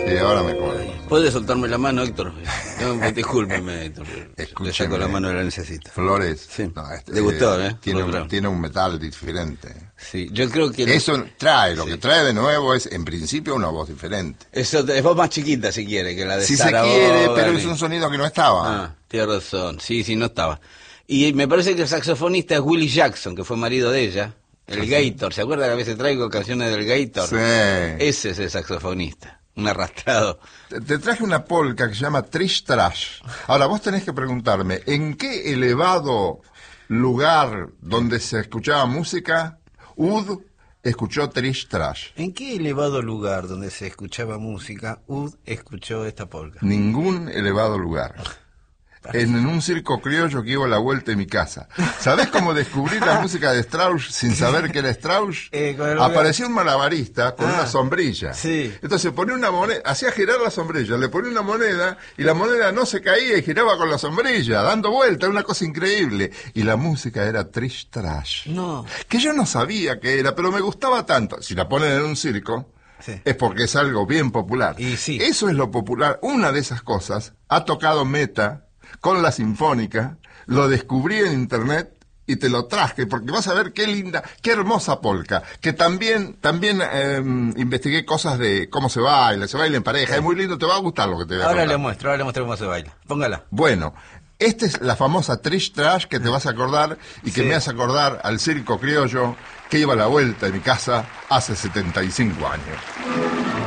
Sí, ahora me acuerdo. ¿Puede soltarme la mano, Héctor? No, discúlpeme, Héctor. Le saco la mano, la necesito. Flores. Sí. No, Le gustó, ¿eh? Tiene un metal diferente. Sí, yo creo que... Eso trae, lo que trae de nuevo es, en principio, una voz diferente. Eso es voz más chiquita, si quiere, que la de Si Sarah se quiere, Vaughan pero es un sonido que no estaba. Ah, tiene razón. Sí, no estaba. Y me parece que el saxofonista es Willie Jackson, que fue marido de ella. El Gator. ¿Se acuerda que a veces traigo canciones del Gator? Sí. Ese es el saxofonista. Un arrastrado. Te traje una polka que se llama Trish Trash. Ahora, vos tenés que preguntarme, ¿en qué elevado lugar donde se escuchaba música, Ud escuchó Trish Trash? ¿En qué elevado lugar donde se escuchaba música, Ud escuchó esta polka? Ningún elevado lugar. En un circo criollo que iba a la vuelta de mi casa. ¿Sabés cómo descubrí la música de Strauss sin saber que era Strauss? Apareció un malabarista con una sombrilla. Sí. Entonces ponía una moneda, hacía girar la sombrilla, le ponía una moneda y la moneda no se caía y giraba con la sombrilla, dando vuelta, una cosa increíble. Y la música era Trish Trash. No. Que yo no sabía que era, pero me gustaba tanto. Si la ponen en un circo, sí, es porque es algo bien popular. Y sí. Eso es lo popular. Una de esas cosas ha tocado Meta con la Sinfónica, lo descubrí en internet y te lo traje, porque vas a ver qué linda, qué hermosa polka, que también investigué cosas de cómo se baila en pareja, es muy lindo, te va a gustar lo que te voy a contar. Ahora le muestro cómo se baila. Póngala. Bueno, esta es la famosa Trish Trash que te vas a acordar y que me hace acordar al circo criollo que iba a la vuelta de mi casa hace 75 años.